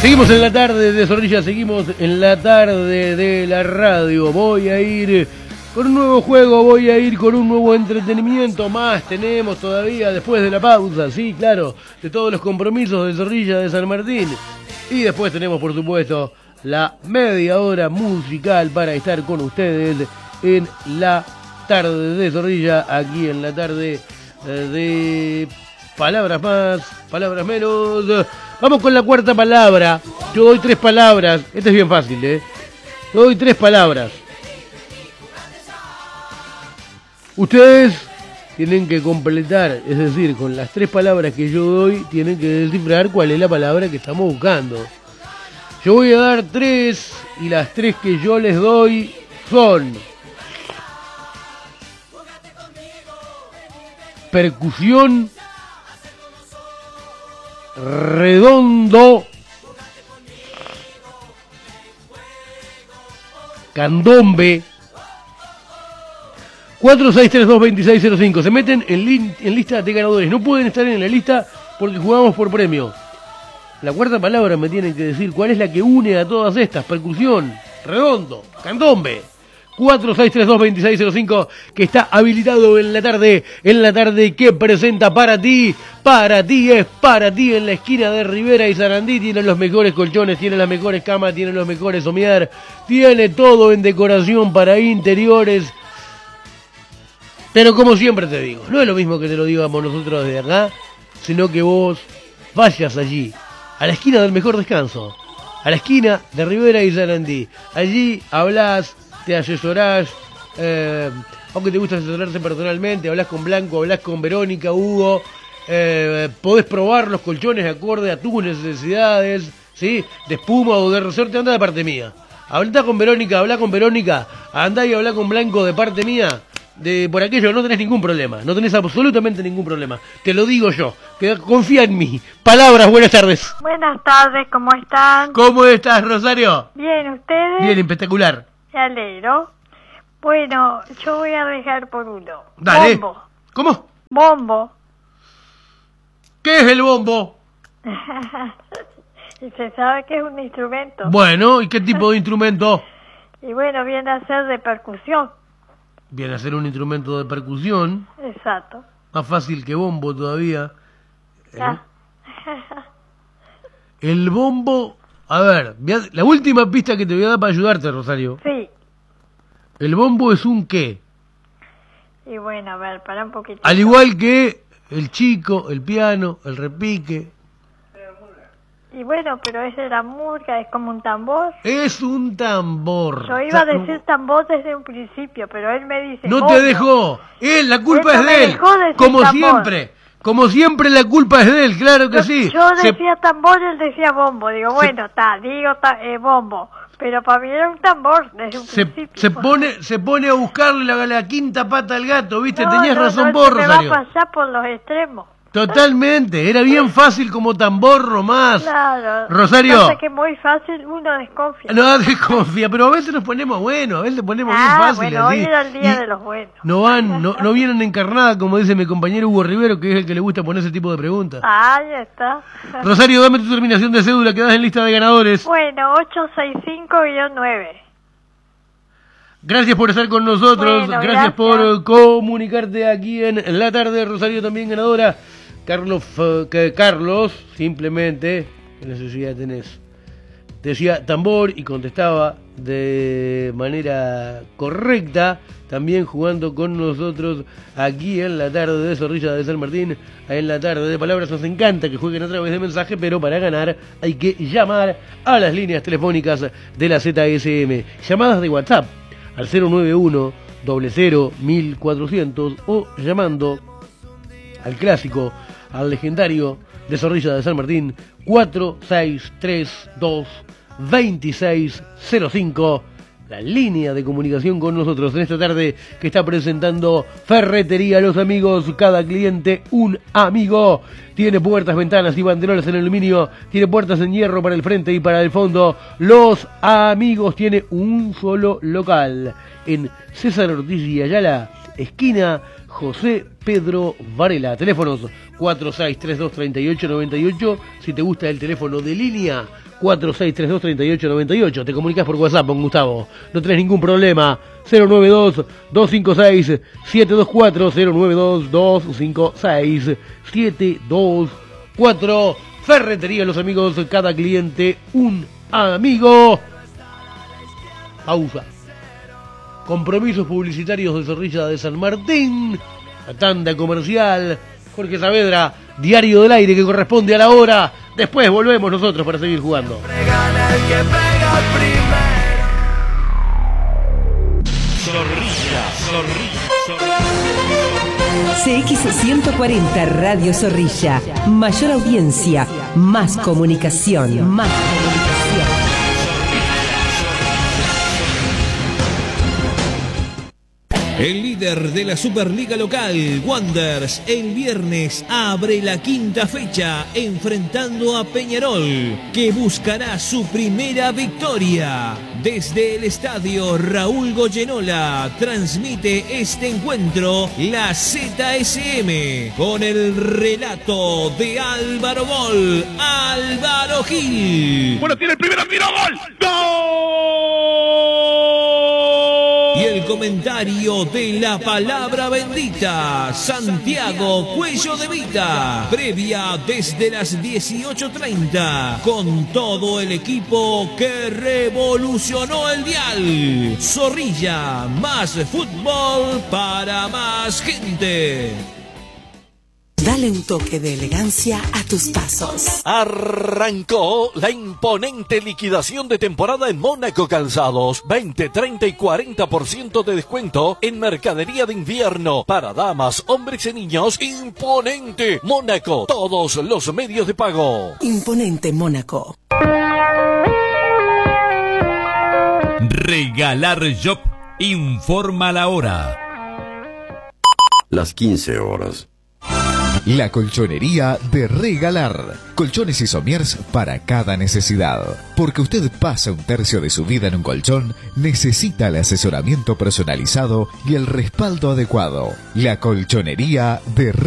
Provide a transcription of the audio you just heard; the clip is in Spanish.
Seguimos en la tarde de Zorrilla, seguimos en la tarde de la radio. Voy a ir con un nuevo juego, voy a ir con un nuevo entretenimiento más. Tenemos todavía después de la pausa, sí, claro, de todos los compromisos de Zorrilla de San Martín. Y después tenemos, por supuesto, la media hora musical para estar con ustedes en la tarde de Zorrilla, aquí en la tarde de Palabras Más, Palabras Menos. Vamos con la cuarta palabra. Yo doy 3 palabras. Este es bien fácil, Yo doy 3 palabras. Ustedes tienen que completar, es decir, con las 3 palabras que yo doy, tienen que descifrar cuál es la palabra que estamos buscando. Yo voy a dar 3 y las 3 que yo les doy son percusión, redondo, candombe. 46322605. Se meten en lista de ganadores. No pueden estar en la lista porque jugamos por premio. La cuarta palabra me tienen que decir cuál es la que une a todas estas. Percusión, redondo, candombe. 46322605, que está habilitado en la tarde que presenta para ti es para ti, en la esquina de Rivera y Sarandí. Tienen los mejores colchones, tienen las mejores camas, tienen los mejores somier, tiene todo en decoración para interiores. Pero como siempre te digo, no es lo mismo que te lo digamos nosotros desde acá, sino que vos vayas allí, a la esquina del mejor descanso, a la esquina de Rivera y Sarandí. Allí hablás, te asesorás, aunque te gusta asesorarse personalmente, hablas con Blanco, hablas con Verónica, Hugo, podés probar los colchones acorde a tus necesidades, ¿sí? De espuma o de resorte, anda de parte mía. Habla con Verónica, andá y habla con Blanco de parte mía. Por aquello no tenés ningún problema, no tenés absolutamente ningún problema, te lo digo yo, confía en mí. Palabras, buenas tardes. Buenas tardes, ¿cómo están? ¿Cómo estás, Rosario? Bien, ¿ustedes? Bien, espectacular. Me alegro. Bueno, yo voy a dejar por uno. Dale. Bombo. ¿Cómo? Bombo. ¿Qué es el bombo? Y se sabe que es un instrumento. Bueno, ¿y qué tipo de instrumento? Y bueno, viene a ser de percusión. Viene a ser un instrumento de percusión. Exacto. Más fácil que bombo todavía. Ah. El bombo... A ver, la última pista que te voy a dar para ayudarte, Rosario. Sí. El bombo es un qué. Y bueno, a ver, para un poquito. Al igual que el chico, el piano, el repique. Y bueno, pero ese de la murga es como un tambor. Es un tambor. Yo iba a decir tambor desde un principio, pero él me dice... No bombo. te dejó. La culpa Él no es me de él. dejó decir Como tambor. siempre. Como siempre la culpa es de él, claro que sí. Yo decía tambor, él decía bombo. Digo, bueno, bombo. Pero para mí era un tambor desde un principio. Se pone a buscarle la quinta pata al gato, ¿viste? No, Tenías razón no, vos, me Rosario. va a pasar por los extremos. Totalmente, era bien fácil como tambor nomás. Claro. Rosario. Pasa que muy fácil uno desconfía. No desconfía, pero a veces nos ponemos buenos, a veces nos ponemos bien fáciles. Bueno, hoy así. era el día de los buenos. No vienen encarnadas, como dice mi compañero Hugo Rivero, que es el que le gusta poner ese tipo de preguntas. Ahí está. Rosario, dame tu terminación de cédula, quedás en lista de ganadores. Bueno, 865-9. Gracias por estar con nosotros, Bueno, gracias por comunicarte aquí en la tarde. Rosario también ganadora. Carlos, simplemente, ¿qué necesidad tenés? Decía tambor y contestaba de manera correcta, también jugando con nosotros aquí en la tarde de Zorrilla de San Martín, en la tarde de Palabras. Nos encanta que jueguen a través de mensaje, pero para ganar hay que llamar a las líneas telefónicas de la ZSM. Llamadas de WhatsApp al 091 00 1400 o llamando al clásico, al legendario de Zorrilla de San Martín, 46322605, la línea de comunicación con nosotros en esta tarde que está presentando Ferretería Los Amigos. Cada cliente un amigo. Tiene puertas, ventanas y banderolas en aluminio, tiene puertas en hierro para el frente y para el fondo. Los Amigos tiene un solo local en César Ortiz y Ayala, esquina José Pedro Varela. Teléfonos 46323898. Si te gusta el teléfono de línea, 46323898. Te comunicas por WhatsApp con Gustavo. No tenés ningún problema. 092-256-724. 092-256-724. Ferretería Los Amigos. Cada cliente un amigo. Pausa. Compromisos publicitarios de Zorrilla de San Martín. La tanda comercial. Jorge Saavedra, Diario del Aire, que corresponde a la hora. Después volvemos nosotros para seguir jugando. CX140 Radio Zorrilla. Mayor audiencia, más comunicación, más comunicación. El líder de la Superliga local, Wanderers, el viernes abre la quinta fecha enfrentando a Peñarol, que buscará su primera victoria. Desde el estadio Raúl Goyenola transmite este encuentro la ZSM con el relato de Álvaro Gol, Álvaro Gil. Bueno, tiene el primero, tiro, gol. ¡Gol! Y el comentario de la palabra bendita, Santiago Cuello de Vita. Previa desde las 18:30 con todo el equipo que revolucionó el dial. Zorrilla, más fútbol para más gente. Dale un toque de elegancia a tus pasos. Arrancó la imponente liquidación de temporada en Mónaco Calzados. 20, 30 y 40% de descuento en mercadería de invierno para damas, hombres y niños. Imponente Mónaco. Todos los medios de pago. Imponente Mónaco. Regalar Shop informa la hora. Las 15 horas. La colchonería de Regalar. Colchones y somiers para cada necesidad. Porque usted pasa un tercio de su vida en un colchón, necesita el asesoramiento personalizado y el respaldo adecuado. La colchonería de